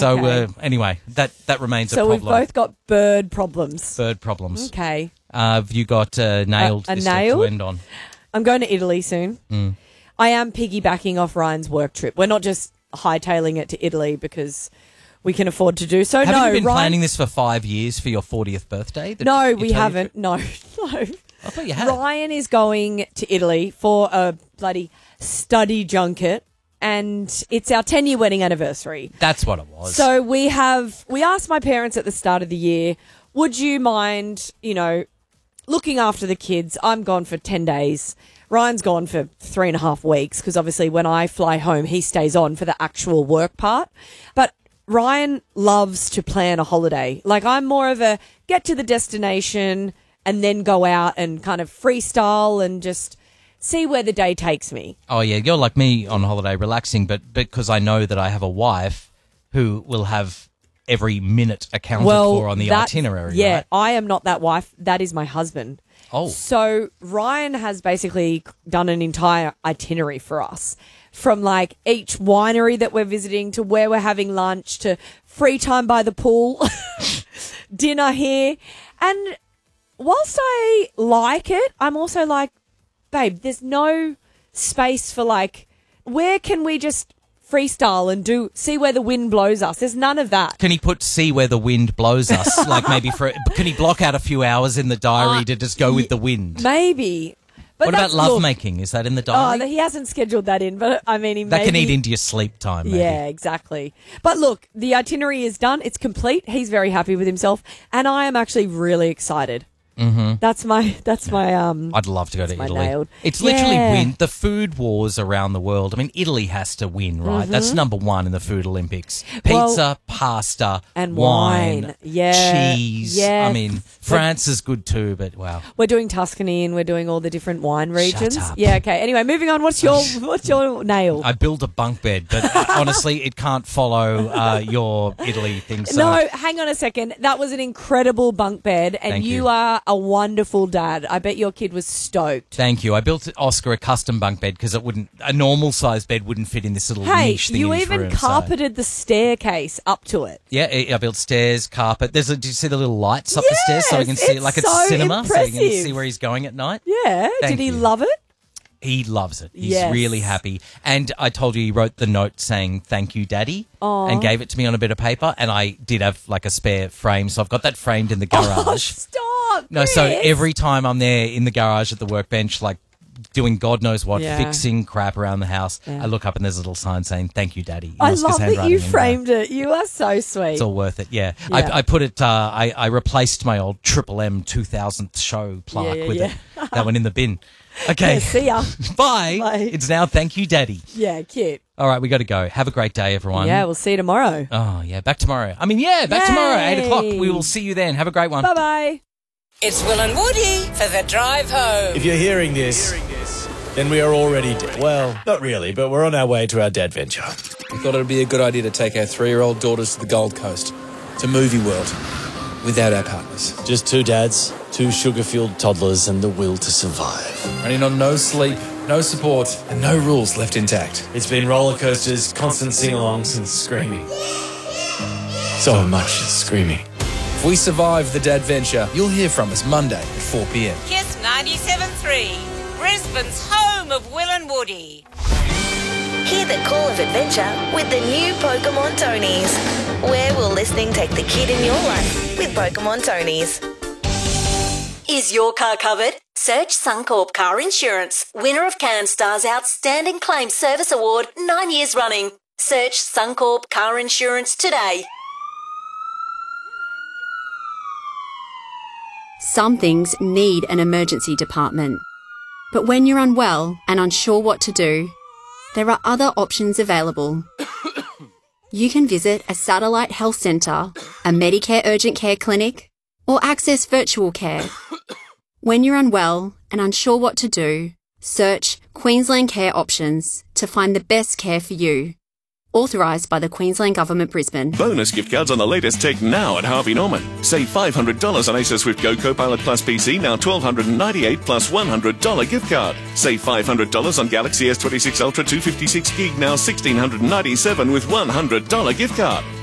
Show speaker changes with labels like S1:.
S1: So anyway, that remains a problem.
S2: So we've both got bird problems.
S1: Bird problems.
S2: Okay.
S1: Have you got nailed
S2: a
S1: this
S2: nailed?
S1: to end on?
S2: I'm going to Italy soon. I am piggybacking off Ryan's work trip. We're not just hightailing it to Italy because we can afford to do so.
S1: Haven't
S2: no,
S1: you been
S2: Ryan,
S1: planning this for 5 years for your 40th birthday?
S2: No, we haven't. No.
S1: I thought you had.
S2: Ryan is going to Italy for a bloody study junket, and it's our 10-year wedding anniversary.
S1: That's what it was.
S2: So we asked my parents at the start of the year, would you mind, looking after the kids? I'm gone for 10 days. Ryan's gone for 3.5 weeks because obviously when I fly home, he stays on for the actual work part. But Ryan loves to plan a holiday. Like, I'm more of a get to the destination and then go out and kind of freestyle and just see where the day takes me.
S1: Oh, yeah, you're like me on holiday, relaxing, but because I know that I have a wife who will have every minute accounted for on the itinerary,
S2: yeah,
S1: right?
S2: I am not that wife. That is my husband.
S1: Oh.
S2: So Ryan has basically done an entire itinerary for us, from like each winery that we're visiting to where we're having lunch to free time by the pool, dinner here. And whilst I like it, I'm also like, babe, there's no space for like, where can we just freestyle and see where the wind blows us? There's none of that.
S1: Can he see where the wind blows us? Like maybe can he block out a few hours in the diary to just go with the wind?
S2: Maybe. But
S1: what about lovemaking? Is that in the diary?
S2: Oh, he hasn't scheduled that in, but I mean,
S1: that can eat into your sleep time. Maybe.
S2: Yeah, exactly. But look, the itinerary is done. It's complete. He's very happy with himself, and I am actually really excited. Mm-hmm. That's my.
S1: I'd love to go to Italy.
S2: Nailed.
S1: It's literally win the food wars around the world. I mean, Italy has to win, right?
S2: Mm-hmm.
S1: That's number one in the food Olympics. Pizza, pasta,
S2: and wine. Yeah,
S1: cheese.
S2: yeah.
S1: I mean, France is good too, but wow.
S2: We're doing Tuscany and we're doing all the different wine regions.
S1: Shut up.
S2: Yeah. Okay. Anyway, moving on. What's your nail?
S1: I build a bunk bed, but honestly, it can't follow your Italy thing. So.
S2: No, hang on a second. That was an incredible bunk bed, and
S1: Thank
S2: you are a wonderful dad. I bet your kid was stoked.
S1: Thank you. I built Oscar a custom bunk bed because a normal sized bed wouldn't fit in this little niche thing in his room.
S2: You even carpeted the staircase up to it.
S1: Yeah, I built stairs, carpet. Do you see the little lights up the stairs so we can see it like it's a cinema,
S2: impressive.
S1: so you can see where he's going at night?
S2: Yeah.
S1: Thank
S2: Did he
S1: you.
S2: love it?
S1: He loves it. He's
S2: Yes.
S1: really happy. And I told you he wrote the note saying, "Thank you, Daddy," and gave it to me on a bit of paper. And I did have like a spare frame, so I've got that framed in the garage.
S2: Oh, stop.
S1: No, so
S2: Chris.
S1: every time I'm there in the garage at the workbench, like doing God knows what,
S2: Yeah.
S1: fixing crap around the house,
S2: Yeah.
S1: I look up and there's a little sign saying, "Thank you, Daddy." in
S2: I
S1: Oscar's
S2: love that
S1: handwriting
S2: you
S1: in there.
S2: framed it. You are so sweet.
S1: It's all worth it, yeah.
S2: Yeah.
S1: I put it, I replaced my old Triple M 2000th show plaque
S2: Yeah,
S1: with
S2: yeah.
S1: it. That one in the bin. Okay.
S2: Yeah, see ya.
S1: Bye.
S2: Bye.
S1: It's now Thank You, Daddy.
S2: Yeah, cute.
S1: All right, we got to go. Have a great day, everyone.
S2: Yeah, we'll see you tomorrow.
S1: Oh, yeah, back tomorrow. Back tomorrow, 8 o'clock. We will see you then. Have a great one.
S2: Bye-bye.
S3: It's Will and Woody for the drive home.
S4: If you're hearing this, then we are already dead. Well, not really, but we're on our way to our dad venture.
S5: We thought it would be a good idea to take our 3-year-old daughters to the Gold Coast, to Movie World, without our partners.
S4: Just 2 dads, 2 sugar-fueled toddlers, and the will to survive.
S5: Running on no sleep, no support, and no rules left intact.
S4: It's been roller coasters, constant sing-alongs, and screaming. So much screaming.
S5: If we survive the dad venture, you'll hear from us Monday at 4 p.m.
S3: Kiss 97.3, Brisbane's home of Will and Woody.
S6: Hear the call of adventure with the new Pokemon Tonys. Where will listening take the kid in your life with Pokemon Tonys? Is your car covered? Search Suncorp Car Insurance, winner of CanStar's Outstanding Claim Service Award 9 years running. Search Suncorp Car Insurance today.
S7: Some things need an emergency department. But when you're unwell and unsure what to do, there are other options available. You can visit a satellite health centre, a Medicare urgent care clinic, or access virtual care. When you're unwell and unsure what to do, search Queensland Care Options to find the best care for you. Authorised by the Queensland Government, Brisbane.
S8: Bonus gift cards on the latest tech now at Harvey Norman. Save $500 on Acer Swift Go Copilot Plus PC, now $1,298 plus $100 gift card. Save $500 on Galaxy S26 Ultra 256 gig, now $1,697 with $100 gift card.